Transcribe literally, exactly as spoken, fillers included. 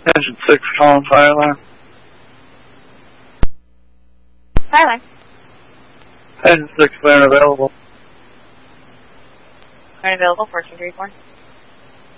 Engine six calling fire line. Fire line. Engine six clear and available. Clear and available, fourteen three four.